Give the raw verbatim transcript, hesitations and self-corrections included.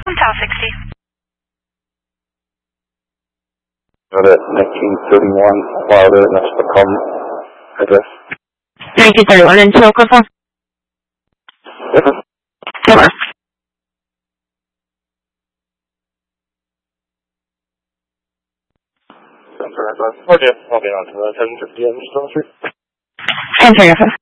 Tower sixty. Got it, nineteen thirty-one, Wilder, and that's the com address. nineteen thirty-one in Chilcotha? Yes. Sure. That's right, that's okay. I'll be on to the ten fifty M Stone Street. ten thirty-five.